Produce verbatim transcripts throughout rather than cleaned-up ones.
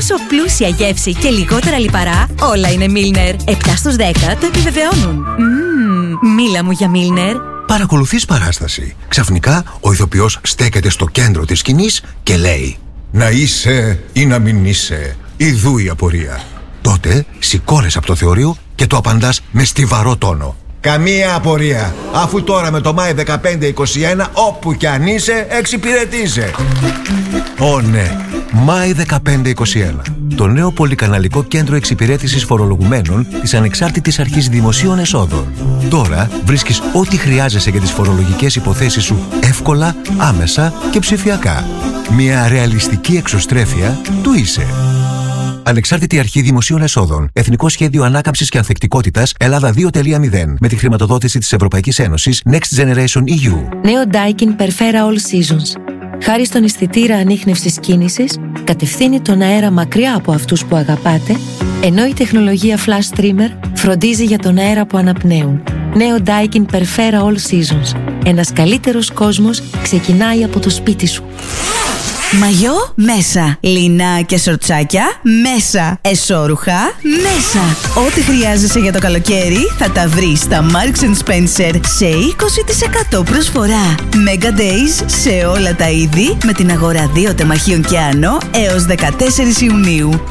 Τόσο πλούσια γεύση και λιγότερα λιπαρά, όλα είναι Milner. επτά στους δέκα το επιβεβαιώνουν. Μμμ, μίλα μου για Milner. Παρακολουθείς παράσταση. Ξαφνικά ο ηθοποιός στέκεται στο κέντρο της σκηνής και λέει: «Να είσαι ή να μην είσαι, ιδού η απορία». Τότε σηκώνεσαι από το θεωρείο και το απαντάς με στιβαρό τόνο: «Καμία απορία, αφού τώρα με το Μάη δεκαπέντε είκοσι ένα όπου κι αν είσαι εξυπηρετείσαι». Ω ναι, Μάη δεκαπέντε είκοσι ένα. Το νέο πολυκαναλικό κέντρο εξυπηρέτησης φορολογουμένων της Ανεξάρτητης Αρχής Δημοσίων Εσόδων. Τώρα βρίσκεις ό,τι χρειάζεσαι για τις φορολογικές υποθέσεις σου εύκολα, άμεσα και ψηφιακά. Μια ρεαλιστική εξωστρέφεια του είσαι. Ανεξάρτητη Αρχή Δημοσίων Εσόδων. Εθνικό Σχέδιο Ανάκαμψης και Ανθεκτικότητας Ελλάδα δύο κόμμα μηδέν. Με τη χρηματοδότηση της Ευρωπαϊκής Ένωσης Next Generation ι γιου. Νέο Daikin Perfera All Seasons. Χάρη στον αισθητήρα ανίχνευσης κίνησης, κατευθύνει τον αέρα μακριά από αυτούς που αγαπάτε, ενώ η τεχνολογία Flash Trimmer φροντίζει για τον αέρα που αναπνέουν. Νέο Daikin Perfera All Seasons. Ένας καλύτερος κόσμος ξεκινάει από το σπίτι σου. Μαγιό μέσα. Λινά και σορτσάκια μέσα. Εσώρουχα μέσα. Ό,τι χρειάζεσαι για το καλοκαίρι θα τα βρεις στα Marks and Spencer σε είκοσι τοις εκατό προσφορά. Mega Days σε όλα τα είδη με την αγορά δύο τεμαχίων και άνω έως δεκατέσσερις Ιουνίου.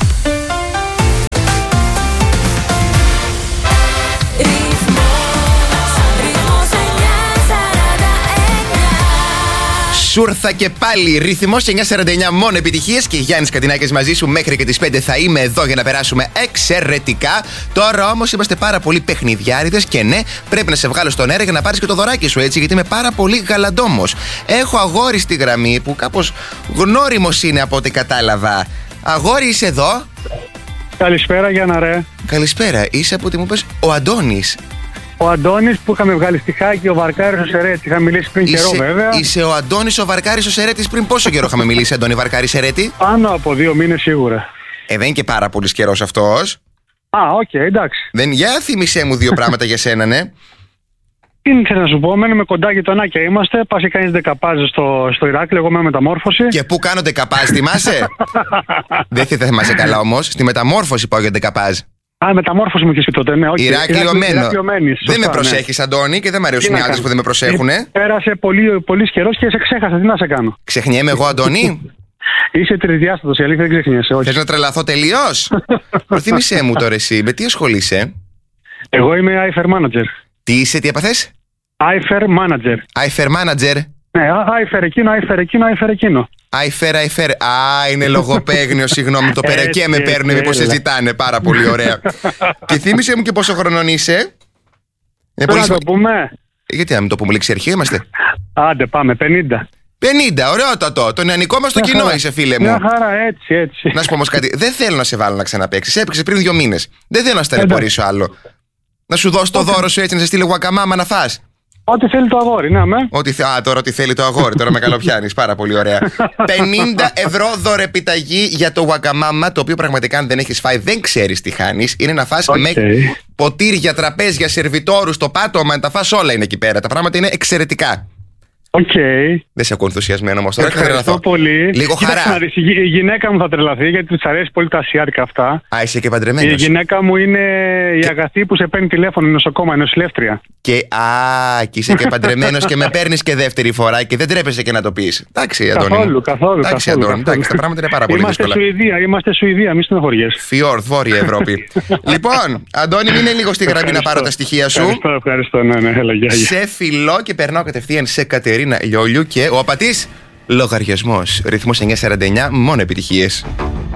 Σούρθα και πάλι ρυθμός εννιακόσια σαράντα εννιά, μόνο επιτυχίες, και Γιάννης Κατινάκης μαζί σου μέχρι και τις πέντε θα είμαι εδώ για να περάσουμε εξαιρετικά. Τώρα όμως είμαστε πάρα πολύ παιχνιδιάριδες και ναι, πρέπει να σε βγάλω στον αέρα για να πάρεις και το δωράκι σου, έτσι, γιατί είμαι πάρα πολύ γαλαντόμος. Έχω αγόρι στη γραμμή που κάπως γνώριμος είναι από ό,τι κατάλαβα. Αγόρι, είσαι εδώ? Καλησπέρα, Γιάννα ρε. Καλησπέρα, είσαι από ό,τι μου πες ο Αντώνης. Ο Αντώνης που είχαμε βγάλει στη Χάκη, ο Βαρκάρης ο Σερέτης. Είχαμε μιλήσει πριν είσαι, καιρό, βέβαια. Είσαι ο Αντώνης ο Βαρκάρης ο Σερέτης. Πριν πόσο καιρό είχαμε μιλήσει, Αντώνη Βαρκάρη Σερέτη? Πάνω από δύο μήνες σίγουρα. Ε, δεν είναι και πάρα πολύ καιρός αυτός. Α, οκ, okay, εντάξει. Δεν, για θύμισέ μου δύο πράγματα για σένα, ναι. Τι ήθελα να σου πω, μένουμε κοντά γειτονάκια είμαστε. Πας και κάνεις δεκαπάζ στο, στο Ηράκλειο, εγώ με μεταμόρφωση. Και πού κάνω δεκαπάζ, θυμάσαι? Δεν θα θυμάσαι καλά όμως. Στη μεταμόρφωση πάω για δεκαπάζ. Α, μεταμόρφωση μου και εσύ τότε, ναι, όχι. Ηράκλειο. Δεν με προσέχεις, Αντώνη, και δεν μ' αρέσουν οι άντρες που δεν με προσέχουνε. Πέρασε πολύ, πολύ καιρός και σε ξέχασα. Τι να σε κάνω? Ξεχνιέμαι εγώ, Αντώνη? Είσαι τρισδιάστατος, η αλήθεια δεν ξεχνιέσαι. Θες να τρελαθώ τελείως? Προθύμησέ μου τώρα εσύ, με τι ασχολείσαι? Εγώ είμαι άιφερ manager. Τι είσαι, τι έπαθες? άιφερ manager. άιφερ manager. Ναι, άιφερ εκείνο, άιφερ εκείνο, άιφερ εκείνο. άιφερ, άιφερ. Α, είναι λογοπαίγνιο, συγγνώμη, το περακέ με παίρνουν, μήπως σε ζητάνε. Πάρα πολύ ωραία. Και θύμισε μου και πόσο χρονών είσαι. Θέλω να το πούμε. Γιατί να μην το πούμε, λεξιαρχείο είμαστε. Άντε, πάμε, πενήντα. πενήντα, ωραιότατο. Το νεανικό μας το κοινό χαρά. Είσαι, φίλε μου. Μια χαρά, έτσι, έτσι. Να σου πω όμως κάτι. Δεν θέλω να σε βάλω να ξαναπαίξεις. Έπαιξες πριν δύο μήνες. Δεν θέλω να σε ταλαιπωρήσω άλλο. Να σου δώσω το δώρο σου έτσι, να σε στείλω γουακαμάμα να φας. Ό,τι θέλει το αγόρι, ναι, με. Ό,τι θε... Α, τώρα ό,τι θέλει το αγόρι, τώρα με καλοπιάνεις. Πάρα πολύ ωραία. πενήντα ευρώ δωρεπιταγή για το γουακαμάμα, το οποίο πραγματικά αν δεν έχεις φάει δεν ξέρεις τι χάνεις. Είναι να φας okay. με ποτήρια, τραπέζια, σερβιτόρους, το πάτωμα, να τα φας όλα είναι εκεί πέρα. Τα πράγματα είναι εξαιρετικά. Οκ. Okay. Δεν σε ακούω ενθουσιασμένο όμως τώρα. Ευχαριστώ πολύ. Λίγο χαρά. Κοίταξε, η γυναίκα μου θα τρελαθεί γιατί της αρέσει πολύ τα ασιάτικα αυτά. Α, είσαι και παντρεμένος. Η γυναίκα μου είναι η και... αγαθή που σε παίρνει τηλέφωνο, είναι νοσοκόμα, είναι νοσηλεύτρια. Και α, και είσαι και παντρεμένος και με παίρνεις και δεύτερη φορά και δεν τρέπεσαι και να το πεις. Εντάξει, Αντώνη. Καθόλου, καθόλου. Εντάξει, καθόλου, Αντώνη, εντάξει, τα πράγματα είναι πάρα πολύ είμαστε δύσκολα. Σουηδία, είμαστε Σουηδία, μη στενοχωριέσαι. Φιόρδ, Βόρεια Ευρώπη. Λοιπόν, Αντώνη, μείνε λίγο στη γραμμή να πάρω τα στοιχεία σου. Ευχαριστώ, ευχαριστώ, ναι, ναι, έλα, γεια, γεια. Σε φιλό και περνάω κατευθείαν σε Κατερίνα Λιόλιου και ο απατής λογαριασμός. Ρυθμός εννιακόσια σαράντα εννιά, μόνο επιτυχίες.